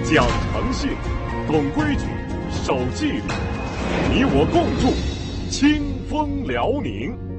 讲诚信，懂规矩，守纪律，你我共筑清风辽宁。